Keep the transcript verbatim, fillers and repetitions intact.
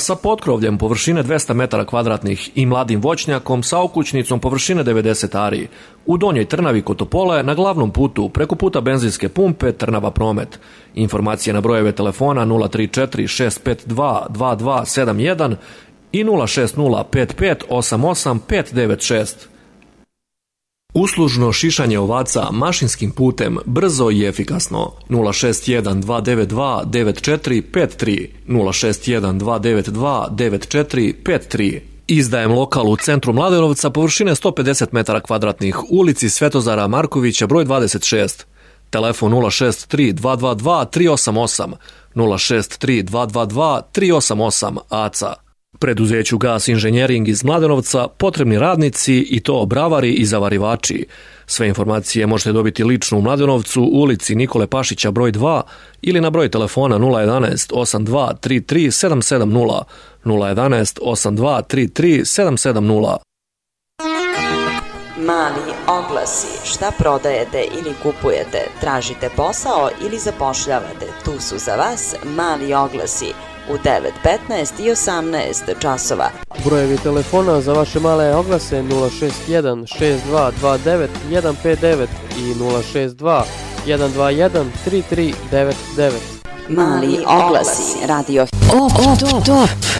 sa potkrovljem površine dvesta metara kvadratnih i mladim voćnjakom sa okućnicom površine devedeset ari u Donjoj Trnavi kod Topole na glavnom putu preko puta benzinske pumpe Trnava Promet. Informacije na brojeve telefona nula tri četiri šest pet dva dva dva sedam jedan i nula šest nula pet pet osam osam pet devet šest. Uslužno šišanje ovaca mašinskim putem brzo i efikasno nula šest jedan dva devet dva devet četiri pet tri nula šest jedan dva devet dva devet četiri pet tri. Izdajem lokal u centru Mladenovca površine sto pedeset metara kvadratnih, ulici Svetozara Markovića broj dvadeset šest. Telefon nula šest tri dva dva dva tri osam osam nula šest tri dva dva dva tri osam osam A C A. Preduzeću Gas Inženjering iz Mladenovca potrebni radnici i to bravari i zavarivači. Sve informacije možete dobiti lično u Mladenovcu, ulici Nikole Pašića broj dva ili na broj telefona nula jedanaest osam dva tri tri sedam sedam nula nula jedanaest osam dva tri tri sedam sedam nula. Mali oglasi. Šta prodajete ili kupujete? Tražite posao ili zapošljavate? Tu su za vas Mali oglasi u devet, petnaest i osamnaest časova. Brojevi telefona za vaše male oglase nula šest jedan šest dva dva devet jedan pet devet i nula šest dva jedan dva jedan tri tri devet devet. Mali oglasi. Radio O, o, top, top.